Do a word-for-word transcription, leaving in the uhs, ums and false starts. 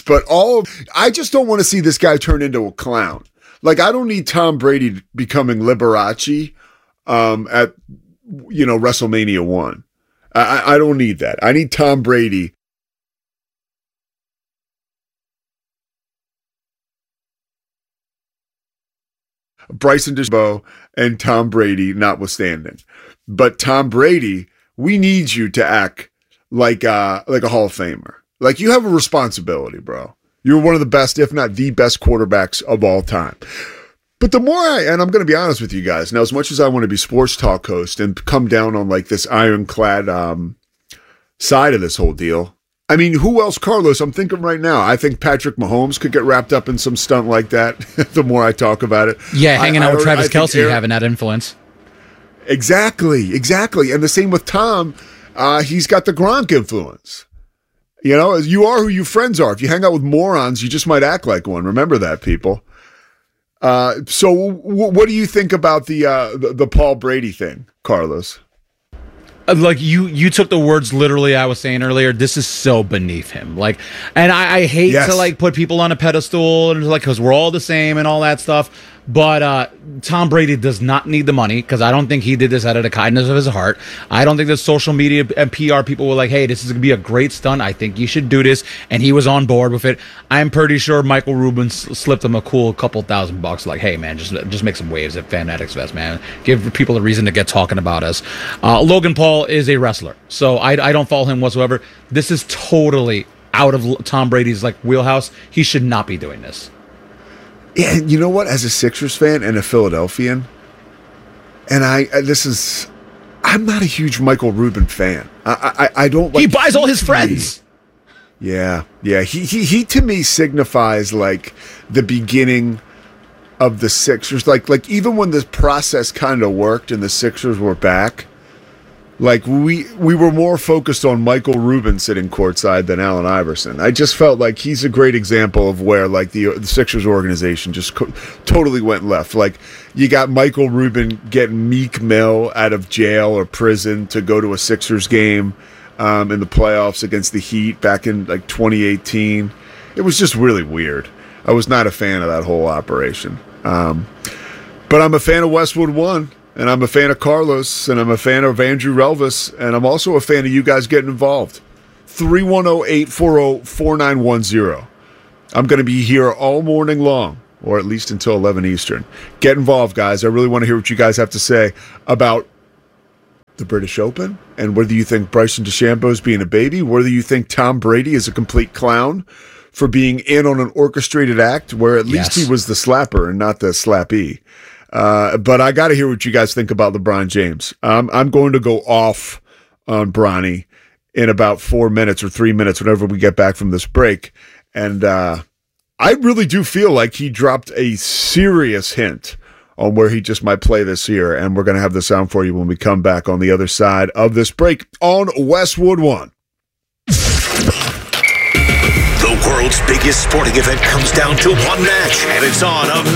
but all of, I just don't want to see this guy turn into a clown. Like, I don't need Tom Brady becoming Liberace um, at, you know, WrestleMania one. I, I don't need that. I need Tom Brady. Bryson DeChambeau and Tom Brady notwithstanding. But Tom Brady, we need you to act like uh, like a Hall of Famer. Like, you have a responsibility, bro. You're one of the best, if not the best quarterbacks of all time. But the more I, and I'm going to be honest with you guys, now, as much as I want to be sports talk host and come down on like this ironclad um, side of this whole deal, I mean, who else, Carlos? I'm thinking right now, I think Patrick Mahomes could get wrapped up in some stunt like that the more I talk about it. Yeah, hanging I, out I, with Travis Kelce, Aaron, having that influence. Exactly, exactly. And the same with Tom. Uh, he's got the Gronk influence. You know, you are who your friends are. If you hang out with morons, you just might act like one. Remember that, people. Uh, so w- what do you think about the, uh, the the Paul Brady thing, Carlos? Like, you you took the words literally I was saying earlier. This is so beneath him. Like, and I, I hate yes. to like put people on a pedestal and like, because we're all the same and all that stuff. But uh, Tom Brady does not need the money, because I don't think he did this out of the kindness of his heart. I don't think the social media and P R people were like, hey, this is going to be a great stunt. I think you should do this. And he was on board with it. I'm pretty sure Michael Rubin s- slipped him a cool couple thousand bucks. Like, hey, man, just just make some waves at Fanatics Fest, man. Give people a reason to get talking about us. Uh, Logan Paul is a wrestler, so I, I don't follow him whatsoever. This is totally out of Tom Brady's like wheelhouse. He should not be doing this. Yeah, and you know what? As a Sixers fan and a Philadelphian, and I, I this is, I'm not a huge Michael Rubin fan. I, I, I don't like. He buys all his friends. Yeah, yeah. He, he, he to me signifies like the beginning of the Sixers. Like, like even when this process kind of worked and the Sixers were back, like we we were more focused on Michael Rubin sitting courtside than Allen Iverson. I just felt like he's a great example of where like the, the Sixers organization just co- totally went left. Like, you got Michael Rubin getting Meek Mill out of jail or prison to go to a Sixers game um, in the playoffs against the Heat back in like twenty eighteen. It was just really weird. I was not a fan of that whole operation. Um, but I'm a fan of Westwood One. And I'm a fan of Carlos, and I'm a fan of Andrew Relvis, and I'm also a fan of you guys getting involved. three one zero, eight four zero, four nine one zero. I'm going to be here all morning long, or at least until eleven Eastern. Get involved, guys. I really want to hear what you guys have to say about the British Open, and whether you think Bryson DeChambeau is being a baby, whether you think Tom Brady is a complete clown for being in on an orchestrated act where at least Yes. he was the slapper and not the slappee. Uh, but I got to hear what you guys think about LeBron James. Um, I'm going to go off on Bronny in about four minutes or three minutes, whenever we get back from this break. And uh, I really do feel like he dropped a serious hint on where he just might play this year. And we're going to have the sound for you when we come back on the other side of this break on Westwood One. The world's biggest sporting event comes down to one match, and it's on a